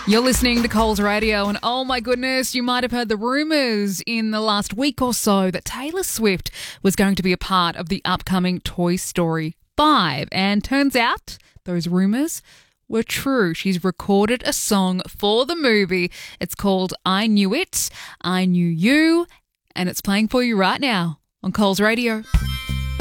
You're listening to Coles Radio, and oh my goodness, you might have heard the rumours in the last week or so that Taylor Swift was going to be a part of the upcoming Toy Story 5. And turns out those rumours were true. She's recorded a song for the movie. It's called I Knew It, I Knew You, and it's playing for you right now on Coles Radio.